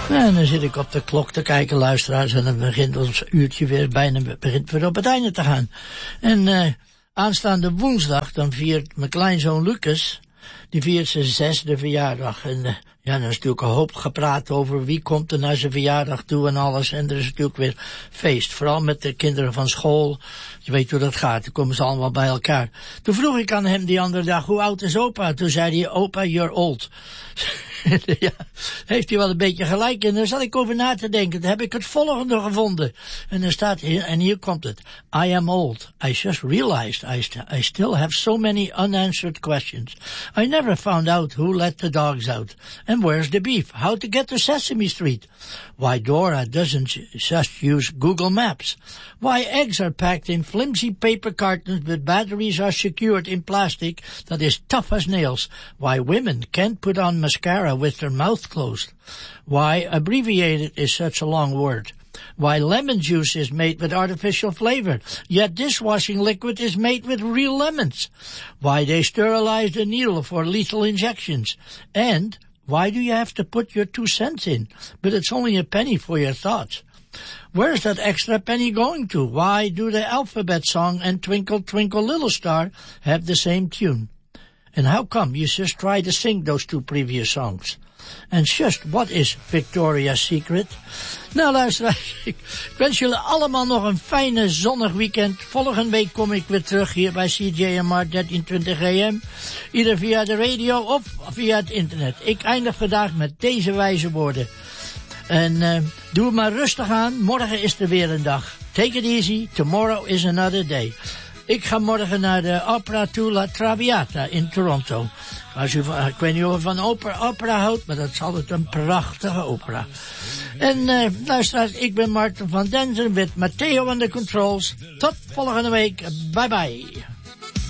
En dan zit ik op de klok te kijken, luisteraars, en dan begint ons uurtje weer begint weer op het einde te gaan. En aanstaande woensdag, dan viert mijn kleinzoon Lucas, die viert zijn 6e verjaardag. En ja, er is natuurlijk een hoop gepraat over wie komt er naar zijn verjaardag toe en alles. En er is natuurlijk weer feest, vooral met de kinderen van school. Je weet hoe dat gaat, dan komen ze allemaal bij elkaar. Toen vroeg ik aan hem die andere dag, hoe oud is opa? Toen zei hij, opa, you're old. Ja, heeft hij wel een beetje gelijk. En daar zat ik over na te denken. Dan heb ik het volgende gevonden. En er staat hier, en hier komt het. I am old. I just realized I still have so many unanswered questions. I never found out who let the dogs out. And where's the beef? How to get to Sesame Street? Why Dora doesn't just use Google Maps? Why eggs are packed in flimsy paper cartons but batteries are secured in plastic that is tough as nails? Why women can't put on mascara with their mouth closed? Why abbreviated is such a long word? Why lemon juice is made with artificial flavor, yet dishwashing liquid is made with real lemons? Why they sterilize the needle for lethal injections? And why do you have to put your 2 cents in, but it's only a penny for your thoughts? Where's that extra penny going to? Why do the alphabet song and Twinkle Twinkle Little Star have the same tune? And how come you just try to sing those 2 previous songs? And just, what is Victoria's Secret? Nou luisteraars, ik wens jullie allemaal nog een fijne zonnig weekend. Volgende week kom ik weer terug hier bij CJMR 1320 AM. Ieder via de radio of via het internet. Ik eindig vandaag met deze wijze woorden. En doe het maar rustig aan. Morgen is er weer een dag. Take it easy. Tomorrow is another day. Ik ga morgen naar de Opera La Traviata in Toronto. Ik weet niet of u van opera houdt, maar dat is altijd een prachtige opera. En luisteraars, ik ben Martin van Denzen met Matteo aan de controls. Tot volgende week. Bye bye.